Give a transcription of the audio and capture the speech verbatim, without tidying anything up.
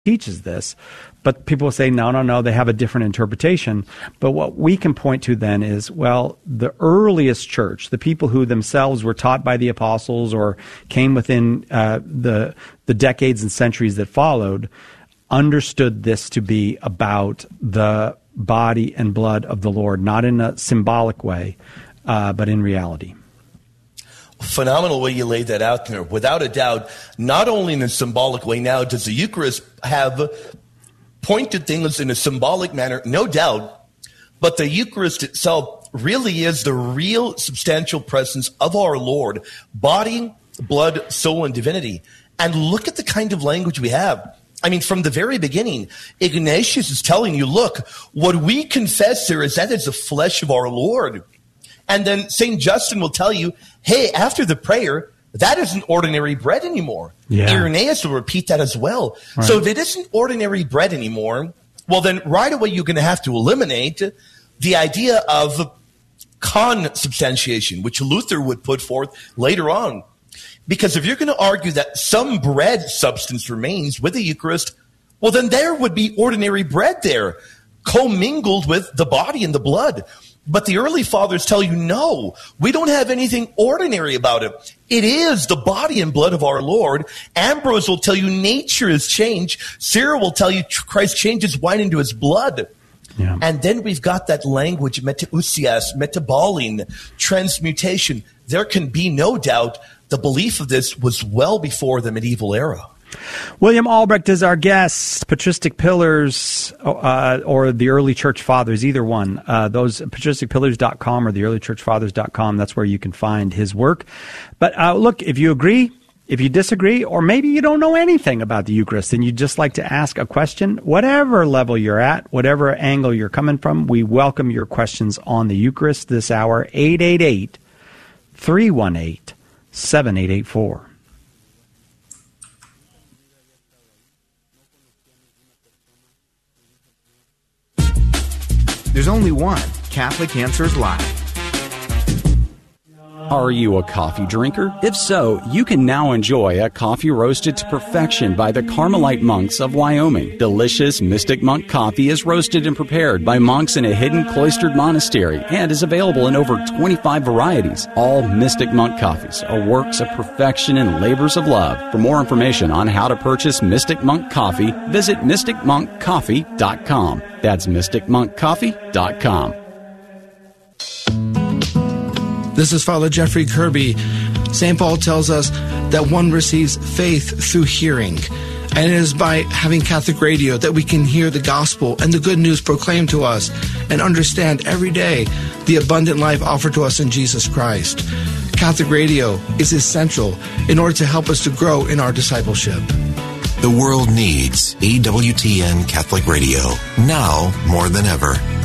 teaches this, but people say, no, no, no, they have a different interpretation. But what we can point to then is, well, the earliest church, the people who themselves were taught by the apostles or came within uh, the the decades and centuries that followed, understood this to be about the body and blood of the Lord, not in a symbolic way, uh, but in reality. Phenomenal way you laid that out there. Without a doubt, not only in a symbolic way now does the Eucharist have pointed things in a symbolic manner, no doubt, but the Eucharist itself really is the real substantial presence of our Lord, body, blood, soul, and divinity. And look at the kind of language we have. I mean, from the very beginning, Ignatius is telling you, look, what we confess here is that is the flesh of our Lord. And then Saint Justin will tell you, hey, after the prayer, that isn't ordinary bread anymore. Yeah. Irenaeus will repeat that as well. Right. So if it isn't ordinary bread anymore, well, then right away you're going to have to eliminate the idea of consubstantiation, which Luther would put forth later on. Because if you're going to argue that some bread substance remains with the Eucharist, well, then there would be ordinary bread there, commingled with the body and the blood. But the early fathers tell you, no, we don't have anything ordinary about it. It is the body and blood of our Lord. Ambrose will tell you nature is changed. Cyril will tell you Christ changes wine into his blood. Yeah. And then we've got that language, metausias, metabolin, transmutation. There can be no doubt the belief of this was well before the medieval era. William Albrecht is our guest. Patristic Pillars uh, or the Early Church Fathers, either one. Uh, those patristic pillars dot com or the early church fathers dot com. That's where you can find his work. But uh, look, if you agree, if you disagree, or maybe you don't know anything about the Eucharist and you'd just like to ask a question, whatever level you're at, whatever angle you're coming from, we welcome your questions on the Eucharist this hour. eight eight eight, three one eight, seven eight eight four. There's only one Catholic Answers Live. Are you a coffee drinker? If so, you can now enjoy a coffee roasted to perfection by the Carmelite monks of Wyoming. Delicious Mystic Monk coffee is roasted and prepared by monks in a hidden cloistered monastery and is available in over twenty-five varieties. All Mystic Monk coffees are works of perfection and labors of love. For more information on how to purchase Mystic Monk coffee, visit mystic monk coffee dot com. That's mystic monk coffee dot com. This is Father Jeffrey Kirby. Saint Paul tells us that one receives faith through hearing. And it is by having Catholic radio that we can hear the gospel and the good news proclaimed to us and understand every day the abundant life offered to us in Jesus Christ. Catholic radio is essential in order to help us to grow in our discipleship. The world needs E W T N Catholic Radio now more than ever.